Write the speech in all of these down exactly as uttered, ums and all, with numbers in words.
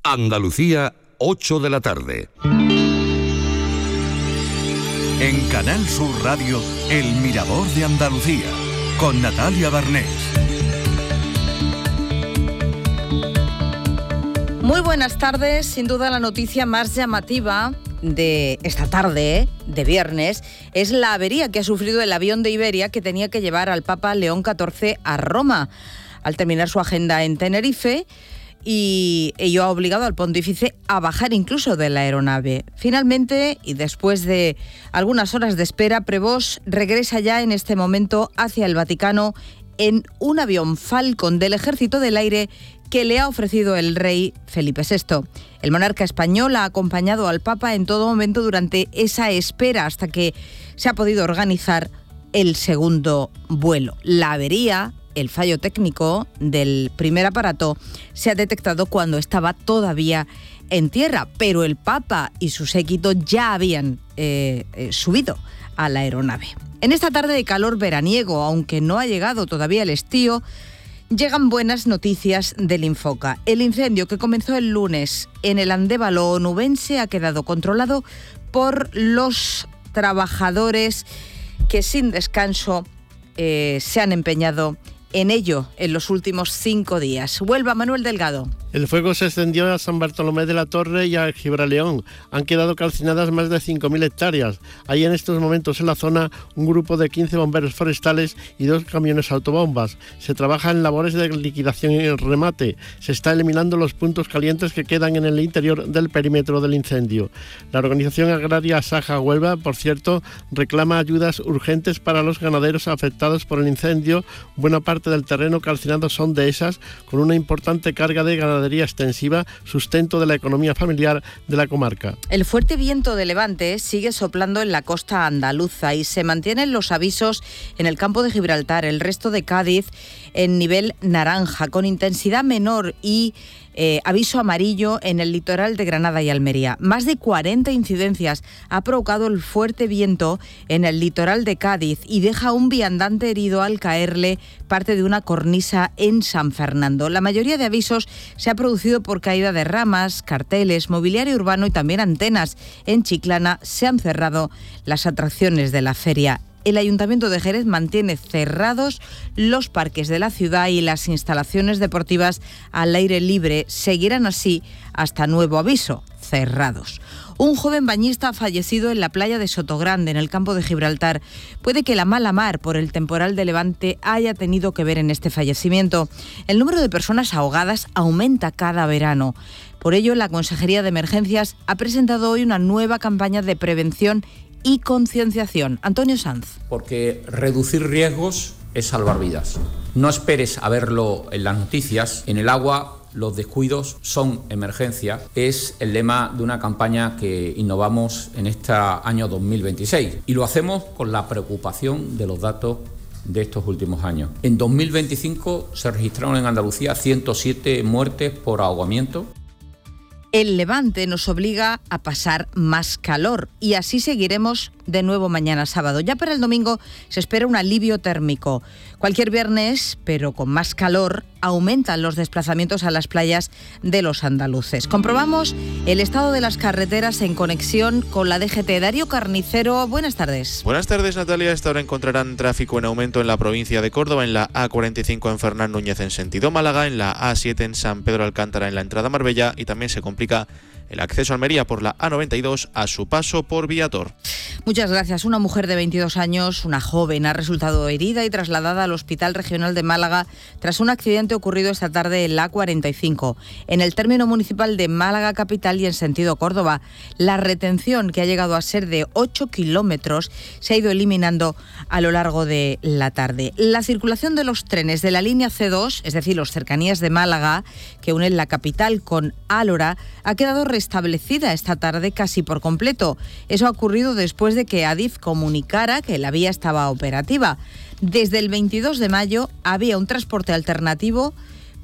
Andalucía, ocho de la tarde. En Canal Sur Radio, El Mirador de Andalucía, con Natalia Barnés. Muy buenas tardes. Sin duda la noticia más llamativa de esta tarde, de viernes, es la avería que ha sufrido el avión de Iberia que tenía que llevar al Papa León catorce a Roma. Al terminar su agenda en Tenerife, y ello ha obligado al pontífice a bajar incluso de la aeronave. Finalmente, y después de algunas horas de espera, Prevost regresa ya en este momento hacia el Vaticano en un avión Falcon del Ejército del Aire que le ha ofrecido el rey Felipe sexto. El monarca español ha acompañado al Papa en todo momento durante esa espera hasta que se ha podido organizar el segundo vuelo. La avería, el fallo técnico del primer aparato, se ha detectado cuando estaba todavía en tierra, pero el Papa y su séquito ya habían eh, eh, subido a la aeronave. En esta tarde de calor veraniego, aunque no ha llegado todavía el estío, llegan buenas noticias del Infoca. El incendio que comenzó el lunes en el Andévalo onubense ha quedado controlado por los trabajadores que sin descanso eh, se han empeñado en ello en los últimos cinco días. Huelva, Manuel Delgado. El fuego se extendió a San Bartolomé de la Torre y a Gibraleón. Han quedado calcinadas más de cinco mil hectáreas. Hay en estos momentos en la zona un grupo de quince bomberos forestales y dos camiones autobombas. Se trabaja en labores de liquidación y remate. Se está eliminando los puntos calientes que quedan en el interior del perímetro del incendio. La organización agraria Saja Huelva, por cierto, reclama ayudas urgentes para los ganaderos afectados por el incendio. Buena parte del terreno calcinado son dehesas, con una importante carga de ganadería extensiva, sustento de la economía familiar de la comarca. El fuerte viento de levante sigue soplando en la costa andaluza y se mantienen los avisos en el campo de Gibraltar, el resto de Cádiz en nivel naranja, con intensidad menor y Eh, aviso amarillo en el litoral de Granada y Almería. Más de cuarenta incidencias ha provocado el fuerte viento en el litoral de Cádiz y deja un viandante herido al caerle parte de una cornisa en San Fernando. La mayoría de avisos se ha producido por caída de ramas, carteles, mobiliario urbano y también antenas. En Chiclana se han cerrado las atracciones de la feria. El Ayuntamiento de Jerez mantiene cerrados los parques de la ciudad y las instalaciones deportivas al aire libre seguirán así hasta nuevo aviso, cerrados. Un joven bañista ha fallecido en la playa de Sotogrande, en el campo de Gibraltar. Puede que la mala mar por el temporal de levante haya tenido que ver en este fallecimiento. El número de personas ahogadas aumenta cada verano. Por ello, la Consejería de Emergencias ha presentado hoy una nueva campaña de prevención y concienciación. Antonio Sanz. Porque reducir riesgos es salvar vidas. No esperes a verlo en las noticias. En el agua los descuidos son emergencia. Es el lema de una campaña que innovamos en este año dos mil veintiséis. Y lo hacemos con la preocupación de los datos de estos últimos años. En dos mil veinticinco se registraron en Andalucía ciento siete muertes por ahogamiento. El levante nos obliga a pasar más calor y así seguiremos de nuevo mañana sábado. Ya para el domingo se espera un alivio térmico. Cualquier viernes, pero con más calor, aumentan los desplazamientos a las playas de los andaluces. Comprobamos el estado de las carreteras en conexión con la D G T. Darío Carnicero, buenas tardes. Buenas tardes, Natalia. A esta hora encontrarán tráfico en aumento en la provincia de Córdoba, en la A cuarenta y cinco en Fernán Núñez en sentido Málaga, en la A siete en San Pedro Alcántara en la entrada a Marbella, y también se complica el acceso a Almería por la A noventa y dos a su paso por Viator. Muchas gracias. Una mujer de veintidós años, una joven, ha resultado herida y trasladada al Hospital Regional de Málaga tras un accidente ocurrido esta tarde en la A cuarenta y cinco, en el término municipal de Málaga capital y en sentido Córdoba. La retención, que ha llegado a ser de ocho kilómetros, se ha ido eliminando a lo largo de la tarde. La circulación de los trenes de la línea C dos, es decir, los cercanías de Málaga, que unen la capital con Álora, ha quedado restablecida esta tarde casi por completo. Eso ha ocurrido después de que Adif comunicara que la vía estaba operativa. Desde el veintidós de mayo había un transporte alternativo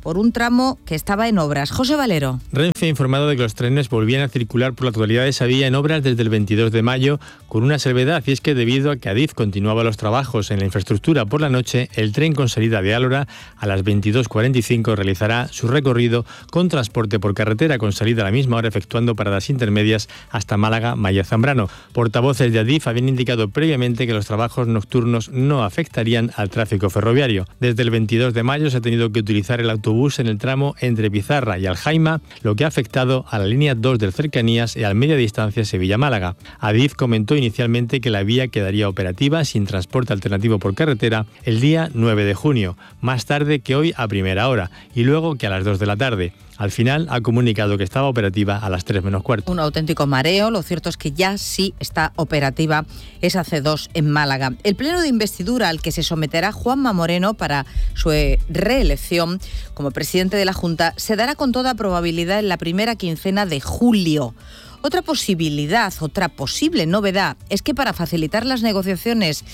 por un tramo que estaba en obras. José Valero. Renfe ha informado de que los trenes volvían a circular por la totalidad de esa vía en obras desde el veintidós de mayo, con una salvedad, y es que debido a que Adif continuaba los trabajos en la infraestructura por la noche, el tren con salida de Álora a las veintidós cuarenta y cinco realizará su recorrido con transporte por carretera, con salida a la misma hora, efectuando paradas intermedias hasta Málaga, Maya Zambrano. Portavoces de Adif habían indicado previamente que los trabajos nocturnos no afectarían al tráfico ferroviario. Desde el veintidós de mayo se ha tenido que utilizar el autobús en el tramo entre Pizarra y Aljaima, lo que ha afectado a la línea dos del Cercanías y al media distancia Sevilla-Málaga. Adif comentó inicialmente que la vía quedaría operativa sin transporte alternativo por carretera el día nueve de junio, más tarde que hoy a primera hora, y luego que a las dos de la tarde. Al final ha comunicado que estaba operativa a las tres menos cuarto. Un auténtico mareo. Lo cierto es que ya sí está operativa esa C dos en Málaga. El pleno de investidura al que se someterá Juanma Moreno para su reelección como presidente de la Junta se dará con toda probabilidad en la primera quincena de julio. Otra posibilidad, otra posible novedad es que para facilitar las negociaciones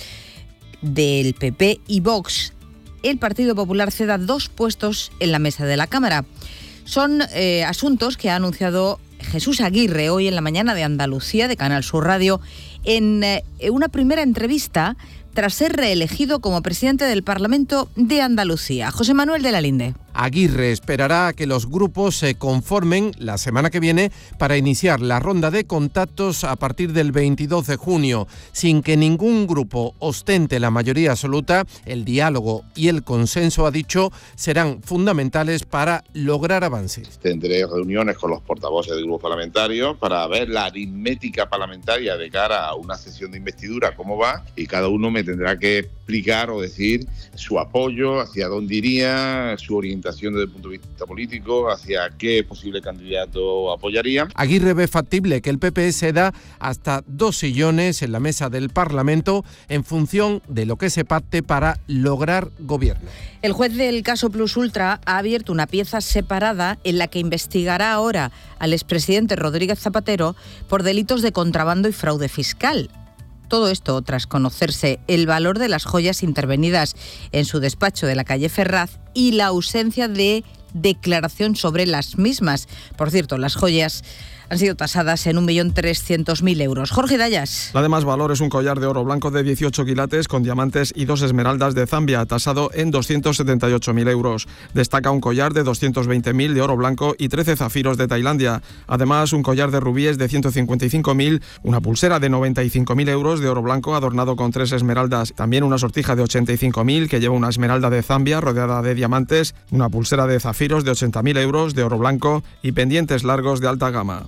del P P y Vox, el Partido Popular ceda dos puestos en la mesa de la Cámara. Son eh, asuntos que ha anunciado Jesús Aguirre hoy en la mañana de Andalucía, de Canal Sur Radio, en eh, una primera entrevista tras ser reelegido como presidente del Parlamento de Andalucía. José Manuel de la Linde. Aguirre esperará a que los grupos se conformen la semana que viene para iniciar la ronda de contactos a partir del veintidós de junio. Sin que ningún grupo ostente la mayoría absoluta, el diálogo y el consenso, ha dicho, serán fundamentales para lograr avances. Tendré reuniones con los portavoces del grupo parlamentario para ver la aritmética parlamentaria de cara a una sesión de investidura, cómo va, y cada uno me tendrá que explicar o decir su apoyo, hacia dónde iría, su orientación desde el punto de vista político, hacia qué posible candidato apoyaría. Aguirre ve factible que el P P ceda hasta dos sillones en la mesa del Parlamento en función de lo que se pacte para lograr gobierno. El juez del caso Plus Ultra ha abierto una pieza separada en la que investigará ahora al expresidente Rodríguez Zapatero por delitos de contrabando y fraude fiscal. Todo esto tras conocerse el valor de las joyas intervenidas en su despacho de la calle Ferraz y la ausencia de declaración sobre las mismas. Por cierto, las joyas han sido tasadas en un millón trescientos mil euros. Jorge Dayas. La de más valor es un collar de oro blanco de dieciocho quilates con diamantes y dos esmeraldas de Zambia, tasado en doscientos setenta y ocho mil euros. Destaca un collar de doscientos veinte mil de oro blanco y trece zafiros de Tailandia. Además, un collar de rubíes de ciento cincuenta y cinco mil, una pulsera de noventa y cinco mil euros de oro blanco adornado con tres esmeraldas. También una sortija de ochenta y cinco mil que lleva una esmeralda de Zambia rodeada de diamantes, una pulsera de zafiros de ochenta mil euros de oro blanco y pendientes largos de alta gama.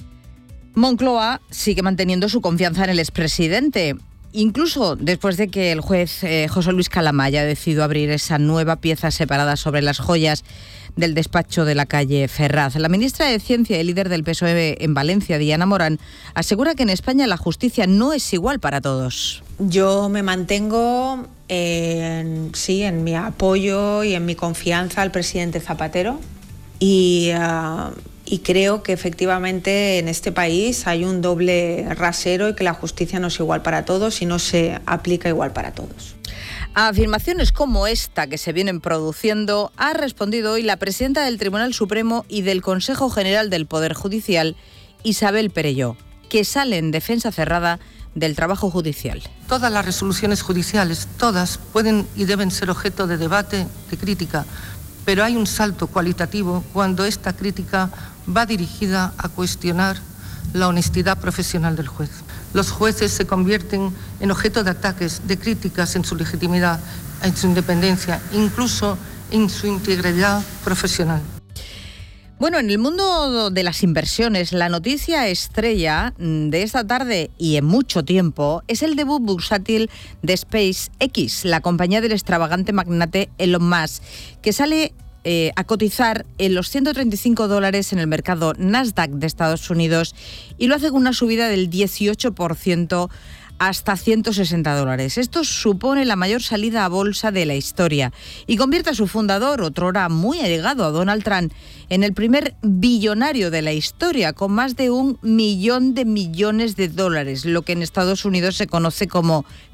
Moncloa sigue manteniendo su confianza en el expresidente, incluso después de que el juez eh, José Luis Calama haya decidido abrir esa nueva pieza separada sobre las joyas del despacho de la calle Ferraz. La ministra de Ciencia y líder del P S O E en Valencia, Diana Morán, asegura que en España la justicia no es igual para todos. Yo me mantengo en, sí, en mi apoyo y en mi confianza al presidente Zapatero y... Uh, Y creo que efectivamente en este país hay un doble rasero y que la justicia no es igual para todos y no se aplica igual para todos. A afirmaciones como esta que se vienen produciendo ha respondido hoy la presidenta del Tribunal Supremo y del Consejo General del Poder Judicial, Isabel Perelló, que sale en defensa cerrada del trabajo judicial. Todas las resoluciones judiciales, todas, pueden y deben ser objeto de debate, de crítica, pero hay un salto cualitativo cuando esta crítica va dirigida a cuestionar la honestidad profesional del juez. Los jueces se convierten en objeto de ataques, de críticas en su legitimidad, en su independencia, incluso en su integridad profesional. Bueno, en el mundo de las inversiones, la noticia estrella de esta tarde y en mucho tiempo es el debut bursátil de SpaceX, la compañía del extravagante magnate Elon Musk, que sale eh, a cotizar en los ciento treinta y cinco dólares en el mercado Nasdaq de Estados Unidos y lo hace con una subida del dieciocho por ciento hasta ciento sesenta dólares. Esto supone la mayor salida a bolsa de la historia y convierte a su fundador, otrora muy allegado a Donald Trump, en el primer billonario de la historia, con más de un millón de millones de dólares, lo que en Estados Unidos se conoce como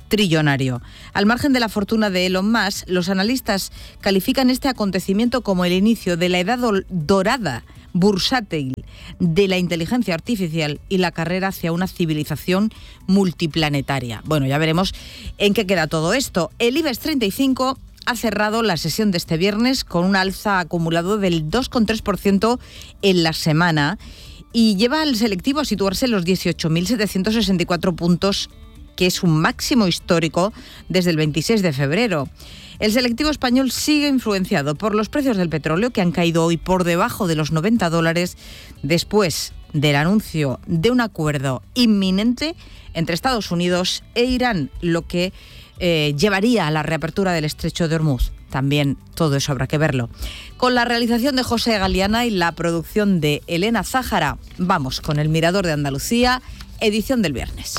trillonario. Al margen de la fortuna de Elon Musk, los analistas califican este acontecimiento como el inicio de la edad dorada bursátil de la inteligencia artificial y la carrera hacia una civilización multiplanetaria. Bueno, ya veremos en qué queda todo esto. El IBEX treinta y cinco ha cerrado la sesión de este viernes con un alza acumulado del dos coma tres por ciento en la semana y lleva al selectivo a situarse en los dieciocho mil setecientos sesenta y cuatro puntos, que es un máximo histórico desde el veintiséis de febrero. El selectivo español sigue influenciado por los precios del petróleo, que han caído hoy por debajo de los noventa dólares después del anuncio de un acuerdo inminente entre Estados Unidos e Irán, lo que eh, llevaría a la reapertura del estrecho de Hormuz. También todo eso habrá que verlo. Con la realización de José Galiana y la producción de Elena Zájara, vamos con el Mirador de Andalucía, edición del viernes.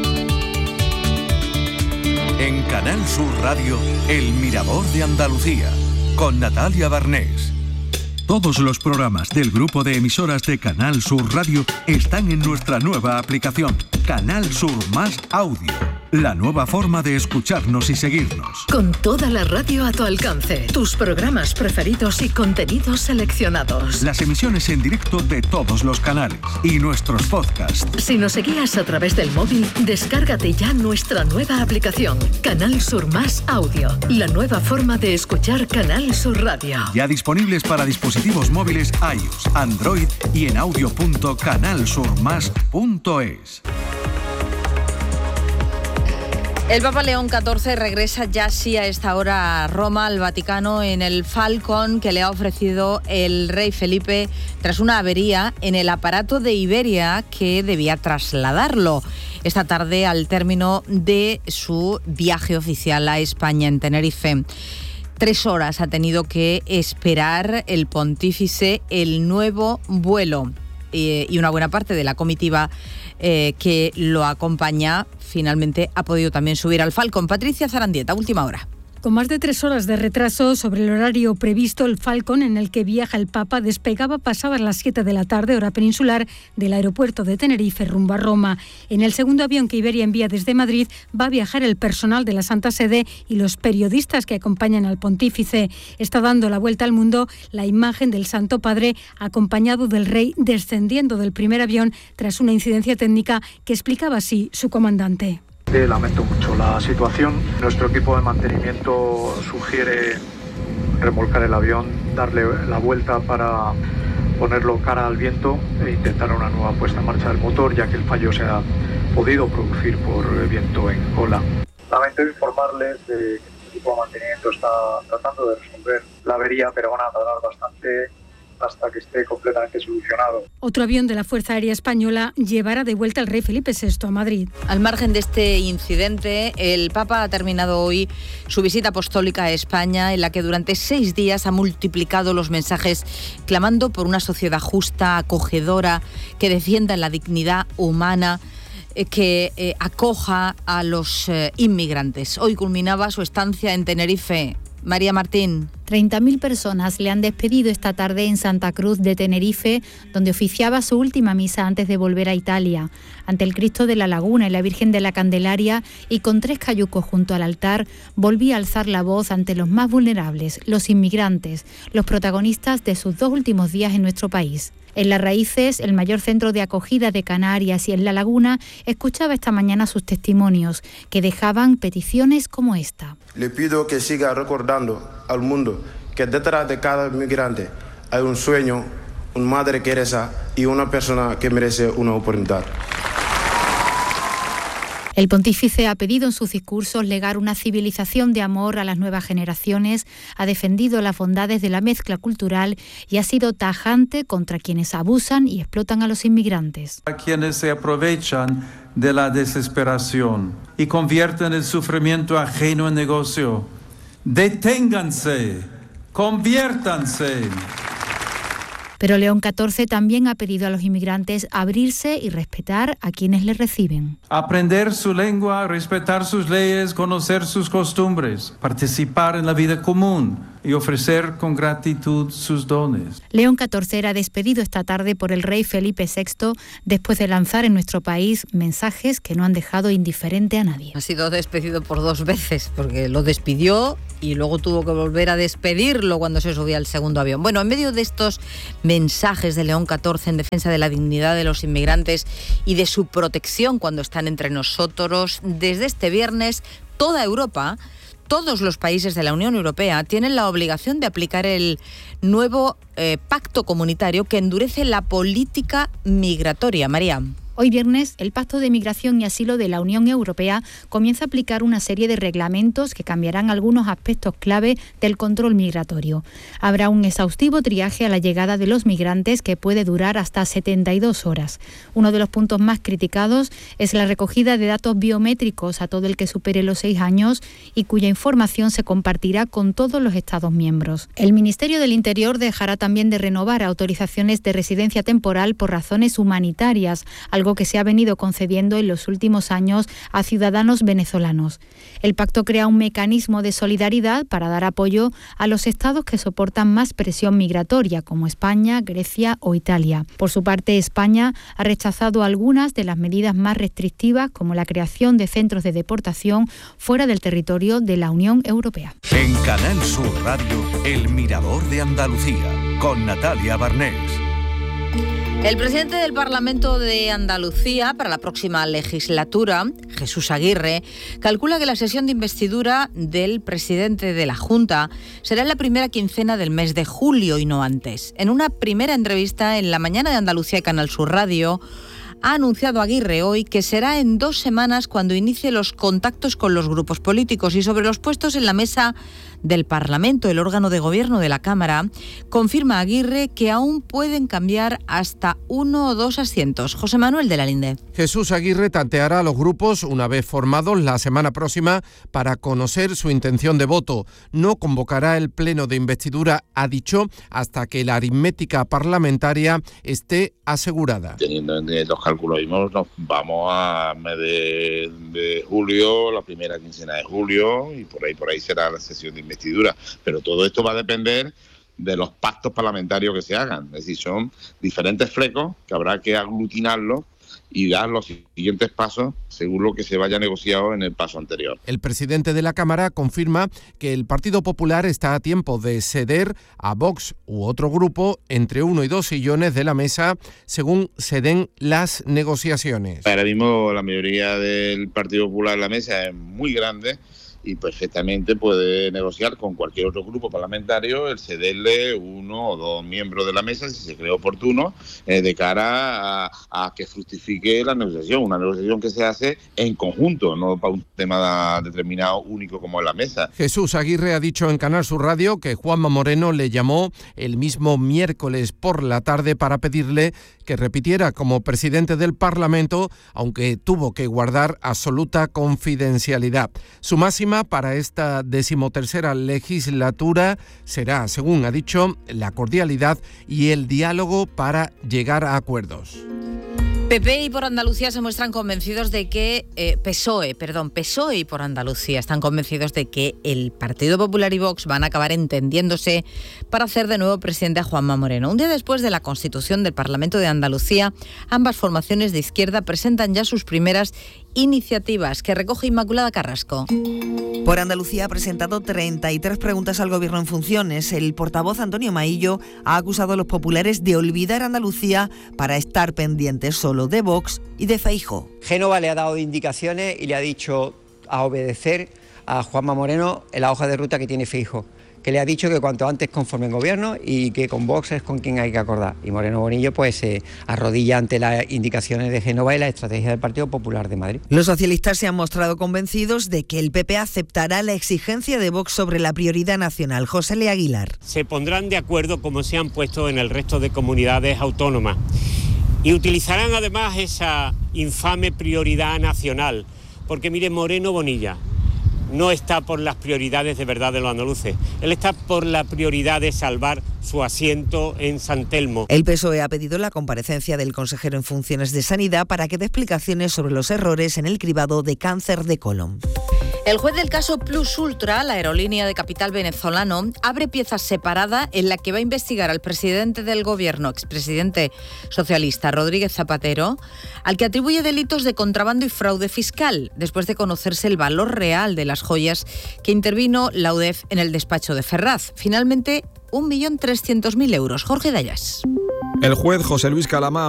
En Canal Sur Radio, El Mirador de Andalucía, con Natalia Barnés. Todos los programas del grupo de emisoras de Canal Sur Radio están en nuestra nueva aplicación, Canal Sur Más Audio. La nueva forma de escucharnos y seguirnos. Con toda la radio a tu alcance, tus programas preferidos y contenidos seleccionados. Las emisiones en directo de todos los canales y nuestros podcasts. Si nos seguías a través del móvil, descárgate ya nuestra nueva aplicación, Canal Sur Más Audio. La nueva forma de escuchar Canal Sur Radio. Ya disponibles para dispositivos móviles iOS, Android y en audio punto canal sur más punto es. El Papa León catorce regresa ya sí a esta hora a Roma, al Vaticano, en el Falcon que le ha ofrecido el rey Felipe tras una avería en el aparato de Iberia que debía trasladarlo esta tarde al término de su viaje oficial a España en Tenerife. Tres horas ha tenido que esperar el pontífice el nuevo vuelo eh, y una buena parte de la comitiva eh, que lo acompaña finalmente ha podido también subir al Falcon. Patricia Zarandieta, última hora. Con más de tres horas de retraso sobre el horario previsto, el Falcon en el que viaja el Papa despegaba pasadas las siete de la tarde, hora peninsular, del aeropuerto de Tenerife rumbo a Roma. En el segundo avión que Iberia envía desde Madrid va a viajar el personal de la Santa Sede y los periodistas que acompañan al pontífice. Está dando la vuelta al mundo la imagen del Santo Padre acompañado del rey descendiendo del primer avión tras una incidencia técnica que explicaba así su comandante. Lamento mucho la situación. Nuestro equipo de mantenimiento sugiere remolcar el avión, darle la vuelta para ponerlo cara al viento e intentar una nueva puesta en marcha del motor, ya que el fallo se ha podido producir por viento en cola. Lamento informarles de que el equipo de mantenimiento está tratando de resolver la avería, pero van a tardar bastante hasta que esté completamente solucionado. Otro avión de la Fuerza Aérea Española llevará de vuelta al rey Felipe sexto a Madrid. Al margen de este incidente, el Papa ha terminado hoy su visita apostólica a España, en la que durante seis días ha multiplicado los mensajes clamando por una sociedad justa, acogedora, que defienda la dignidad humana, que eh, acoja a los eh, inmigrantes. Hoy culminaba su estancia en Tenerife. María Martín. treinta mil personas le han despedido esta tarde en Santa Cruz de Tenerife, donde oficiaba su última misa antes de volver a Italia. Ante el Cristo de la Laguna y la Virgen de la Candelaria, y con tres cayucos junto al altar, volvía a alzar la voz ante los más vulnerables, los inmigrantes, los protagonistas de sus dos últimos días en nuestro país. En Las Raíces, el mayor centro de acogida de Canarias, y en La Laguna, escuchaba esta mañana sus testimonios, que dejaban peticiones como esta. Le pido que siga recordando al mundo que detrás de cada migrante hay un sueño, una madre que reza y una persona que merece una oportunidad. El pontífice ha pedido en sus discursos legar una civilización de amor a las nuevas generaciones, ha defendido las bondades de la mezcla cultural y ha sido tajante contra quienes abusan y explotan a los inmigrantes. A quienes se aprovechan de la desesperación y convierten el sufrimiento ajeno en negocio. Deténganse, conviértanse. Pero León catorce también ha pedido a los inmigrantes abrirse y respetar a quienes les reciben. Aprender su lengua, respetar sus leyes, conocer sus costumbres, participar en la vida común, y ofrecer con gratitud sus dones. León catorce era despedido esta tarde por el rey Felipe sexto después de lanzar en nuestro país mensajes que no han dejado indiferente a nadie. Ha sido despedido por dos veces, porque lo despidió y luego tuvo que volver a despedirlo cuando se subía al segundo avión. Bueno, en medio de estos mensajes de León catorce en defensa de la dignidad de los inmigrantes y de su protección cuando están entre nosotros, desde este viernes toda Europa, todos los países de la Unión Europea tienen la obligación de aplicar el nuevo eh, pacto comunitario que endurece la política migratoria. María. Hoy viernes, el Pacto de Migración y Asilo de la Unión Europea comienza a aplicar una serie de reglamentos que cambiarán algunos aspectos clave del control migratorio. Habrá un exhaustivo triaje a la llegada de los migrantes que puede durar hasta setenta y dos horas. Uno de los puntos más criticados es la recogida de datos biométricos a todo el que supere los seis años y cuya información se compartirá con todos los Estados miembros. El Ministerio del Interior dejará también de renovar autorizaciones de residencia temporal por razones humanitarias, algo que se ha venido concediendo en los últimos años a ciudadanos venezolanos. El pacto crea un mecanismo de solidaridad para dar apoyo a los estados que soportan más presión migratoria, como España, Grecia o Italia. Por su parte, España ha rechazado algunas de las medidas más restrictivas, como la creación de centros de deportación fuera del territorio de la Unión Europea. En Canal Sur Radio, El Mirador de Andalucía, con Natalia Barnés. El presidente del Parlamento de Andalucía para la próxima legislatura, Jesús Aguirre, calcula que la sesión de investidura del presidente de la Junta será en la primera quincena del mes de julio y no antes. En una primera entrevista en La Mañana de Andalucía y Canal Sur Radio, ha anunciado Aguirre hoy que será en dos semanas cuando inicie los contactos con los grupos políticos. Y sobre los puestos en la mesa del Parlamento, el órgano de gobierno de la Cámara, confirma Aguirre que aún pueden cambiar hasta uno o dos asientos. José Manuel de la Linde. Jesús Aguirre tanteará a los grupos una vez formados la semana próxima para conocer su intención de voto. No convocará el pleno de investidura, ha dicho, hasta que la aritmética parlamentaria esté asegurada. Teniendo en los cálculos mismos, nos vamos a mes de, de julio, la primera quincena de julio, y por ahí por ahí será la sesión de investidura. Pero todo esto va a depender de los pactos parlamentarios que se hagan. Es decir, son diferentes flecos que habrá que aglutinarlos y dar los siguientes pasos según lo que se vaya negociado en el paso anterior. El presidente de la Cámara confirma que el Partido Popular está a tiempo de ceder a Vox u otro grupo entre uno y dos sillones de la mesa según se den las negociaciones. Ahora mismo la mayoría del Partido Popular en la mesa es muy grande y perfectamente puede negociar con cualquier otro grupo parlamentario el cederle uno o dos miembros de la mesa, si se cree oportuno, eh, de cara a, a que fructifique la negociación, una negociación que se hace en conjunto, no para un tema determinado único como es la mesa. Jesús Aguirre ha dicho en Canal Sur Radio que Juanma Moreno le llamó el mismo miércoles por la tarde para pedirle que repitiera como presidente del Parlamento, aunque tuvo que guardar absoluta confidencialidad. Su máxima para esta decimotercera legislatura será, según ha dicho, la cordialidad y el diálogo para llegar a acuerdos. P P y por Andalucía se muestran convencidos de que eh, PSOE, perdón, PSOE y por Andalucía están convencidos de que el Partido Popular y Vox van a acabar entendiéndose para hacer de nuevo presidente a Juanma Moreno. Un día después de la constitución del Parlamento de Andalucía, ambas formaciones de izquierda presentan ya sus primeras iniciativas que recoge Inmaculada Carrasco. Por Andalucía ha presentado treinta y tres preguntas al Gobierno en funciones. El portavoz Antonio Maillo ha acusado a los populares de olvidar Andalucía para estar pendientes solo de Vox y de Feijóo. Génova le ha dado indicaciones y le ha dicho a obedecer a Juanma Moreno en la hoja de ruta que tiene Feijóo, que le ha dicho que cuanto antes conformen gobierno y que con Vox es con quien hay que acordar. Y Moreno Bonillo pues se eh, arrodilla ante las indicaciones de Génova y la estrategia del Partido Popular de Madrid. Los socialistas se han mostrado convencidos de que el P P aceptará la exigencia de Vox sobre la prioridad nacional. José L. Aguilar. Se pondrán de acuerdo como se han puesto en el resto de comunidades autónomas y utilizarán además esa infame prioridad nacional, porque mire, Moreno Bonilla no está por las prioridades de verdad de los andaluces, él está por la prioridad de salvar su asiento en San Telmo. El P S O E ha pedido la comparecencia del consejero en funciones de Sanidad para que dé explicaciones sobre los errores en el cribado de cáncer de colon. El juez del caso Plus Ultra, la aerolínea de capital venezolano, abre pieza separada en la que va a investigar al presidente del gobierno, expresidente socialista Rodríguez Zapatero, al que atribuye delitos de contrabando y fraude fiscal, después de conocerse el valor real de las joyas que intervino la U D E F en el despacho de Ferraz. Finalmente, un millón trescientos mil euros. Jorge Dayas. El juez José Luis Calama